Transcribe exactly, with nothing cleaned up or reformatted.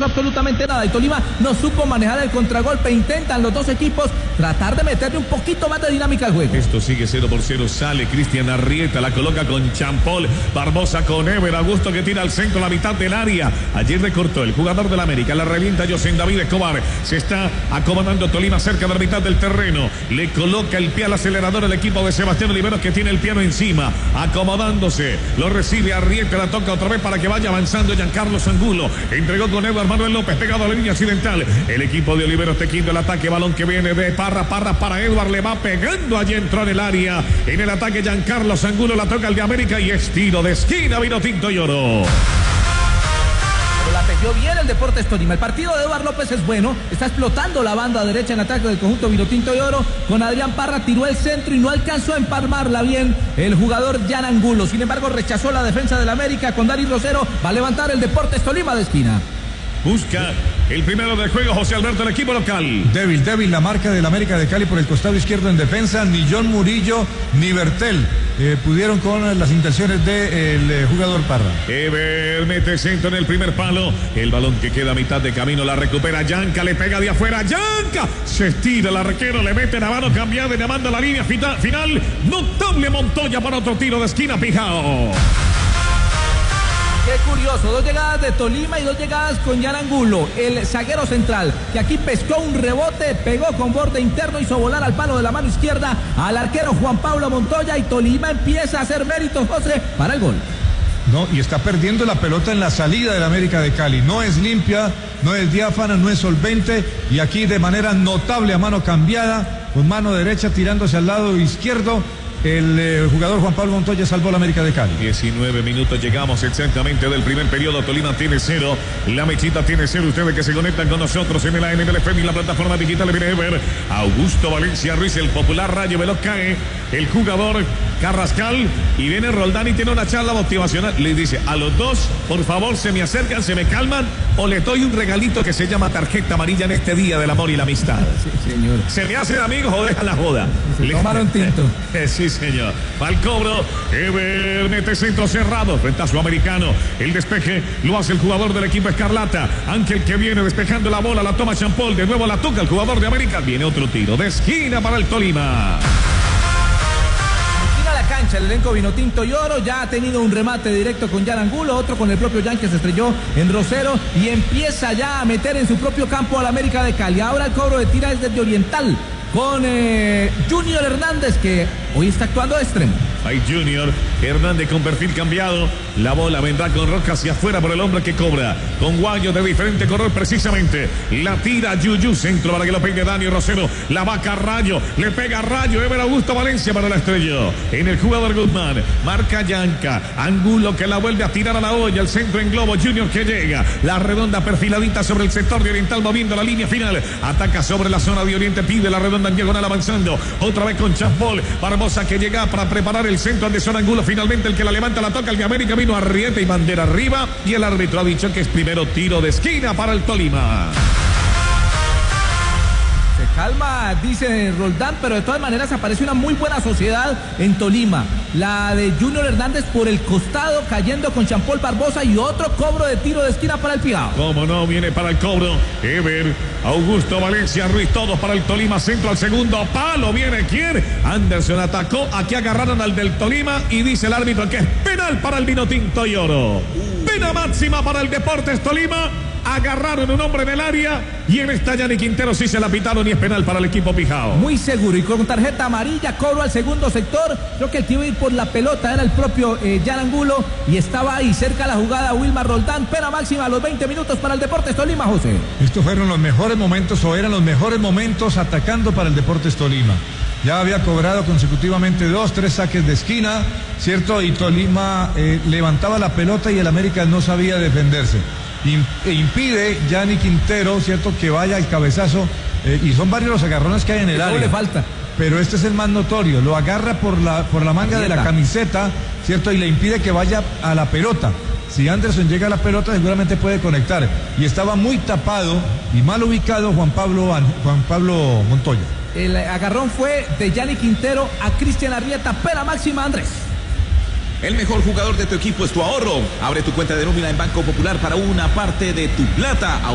absolutamente nada y Tolima no supo manejar el contragolpe. Intentan los dos equipos tratar de meterle un poquito más de dinámica al juego. Esto sigue cero por cero, sale Cristian Arrieta, la coloca con Champol, Barbosa con Ever Augusto que tira al centro, la mitad del área. Ayer recortó el jugador del América, la revienta José David Escobar, se está acomodando Tolima cerca de la mitad del terreno, le coloca el pie al acelerador el equipo de Sebastián Oliveros que tiene el piano encima, acomodándose, lo recibe Arrieta, la toca otra vez para que vaya avanzando Giancarlo Angulo, entregó con Eduardo Manuel López, pegado a la línea occidental, el equipo de Oliveros te quita el ataque, balón que viene de Parra, Parra para Eduardo, le va pegando, allí entró en el área, en el ataque Giancarlo Angulo, la toca el de América y es tiro de esquina, vino tinto y oro. La tejió bien el Deportes Tolima. El partido de Eduardo López es bueno. Está explotando la banda derecha en ataque del conjunto Vinotinto y Oro. Con Adrián Parra tiró el centro y no alcanzó a empalmarla bien el jugador Jan Angulo. Sin embargo, rechazó la defensa del América con Dani Rosero. Va a levantar el Deportes Tolima de esquina. Busca el primero del juego José Alberto, el equipo local. Débil, débil la marca del América de Cali por el costado izquierdo en defensa. Ni John Murillo ni Bertel eh, pudieron con las intenciones del de, eh, jugador Parra. Ever mete centro en el primer palo. El balón que queda a mitad de camino la recupera Yanka, le pega de afuera. Yanka se estira el arquero, le mete la mano cambiada y le manda la línea final. Notable Montoya para otro tiro de esquina, Pijao. Qué curioso, dos llegadas de Tolima y dos llegadas con Jan Angulo, el zaguero central, que aquí pescó un rebote, pegó con borde interno, hizo volar al palo de la mano izquierda al arquero Juan Pablo Montoya y Tolima empieza a hacer méritos, José, para el gol. No, y está perdiendo la pelota en la salida del América de Cali. No es limpia, no es diáfana, no es solvente y aquí de manera notable a mano cambiada, con mano derecha tirándose al lado izquierdo. El eh, jugador Juan Pablo Montoya salvó la América de Cali. diecinueve minutos, llegamos exactamente del primer periodo. Tolima tiene cero, la Mechita tiene cero. Ustedes que se conectan con nosotros en el A M L F M y la plataforma digital, viene a ver Augusto Valencia Ruiz, el popular rayo veloz, cae el jugador Carrascal y viene Roldán y tiene una charla motivacional. Le dice a los dos, por favor, se me acercan, se me calman o le doy un regalito que se llama tarjeta amarilla en este día del amor y la amistad. Sí, señor. Se me hacen amigos o dejan la joda. Se le tomaron tinto. Sí, señor. Va al cobro. Ever mete centro cerrado frente a su americano. El despeje lo hace el jugador del equipo Escarlata. Ángel que viene despejando la bola, la toma Champol. De nuevo la toca el jugador de América. Viene otro tiro de esquina para el Tolima. Cancha, el elenco Vinotinto y Oro ya ha tenido un remate directo con Jan Angulo, otro con el propio Jan que se estrelló en Rosero y empieza ya a meter en su propio campo al América de Cali. Ahora el cobro de tira es desde Oriental con eh, Junior Hernández que hoy está actuando de extremo. Hay Junior Hernández con perfil cambiado. La bola vendrá con Roca hacia afuera por el hombre que cobra. Con guayos de diferente color precisamente. La tira Yuyu, centro para que lo pegue Dani Rosero. La vaca Rayo, le pega Rayo. Ever Augusto Valencia para la estrella. En el jugador Guzmán, marca Yanka. Angulo que la vuelve a tirar a la olla. El centro en globo, Junior que llega. La redonda perfiladita sobre el sector de Oriental moviendo la línea final. Ataca sobre la zona de Oriente, pide la redonda en diagonal avanzando. Otra vez con Champol. Barbosa que llega para preparar el centro de zona Angulo. Finalmente el que la levanta la toca el de América. Vino Arrieta y bandera arriba. Y el árbitro ha dicho que es primero tiro de esquina para el Tolima. Se calma, dice Roldán, pero de todas maneras aparece una muy buena sociedad en Tolima. La de Junior Hernández por el costado, cayendo con Champol Barbosa y otro cobro de tiro de esquina para el Pijao. Como no, viene para el cobro Ever, Augusto Valencia Ruiz, todos para el Tolima, centro al segundo palo, viene ¿quién? Anderson atacó, aquí agarraron al del Tolima y dice el árbitro que es penal para el Vinotinto y Oro. Pena máxima para el Deportes Tolima. Agarraron un hombre en el área y en esta Yanni Quintero sí se la pitaron y es penal para el equipo Pijao. Muy seguro y con tarjeta amarilla, cobro al segundo sector. Creo que el que iba a ir por la pelota era el propio eh, Jan Angulo y estaba ahí cerca la jugada Wilmar Roldán. Pena máxima a los veinte minutos para el Deportes Tolima, José. Estos fueron los mejores momentos o eran los mejores momentos atacando para el Deportes Tolima. Ya había cobrado consecutivamente dos, tres saques de esquina, ¿cierto? Y Tolima eh, levantaba la pelota y el América no sabía defenderse. E impide Yanni Quintero, ¿cierto?, que vaya al cabezazo, eh, y son varios los agarrones que hay en el área. le falta. Pero este es el más notorio, lo agarra por la, por la manga de la camiseta, ¿cierto?, y le impide que vaya a la pelota. Si Anderson llega a la pelota seguramente puede conectar. Y estaba muy tapado y mal ubicado Juan Pablo, Juan Pablo Montoya. El agarrón fue de Yanni Quintero a Cristian Arrieta, pena máxima, Andrés. El mejor jugador de tu equipo es tu ahorro. Abre tu cuenta de nómina en Banco Popular para una parte de tu plata.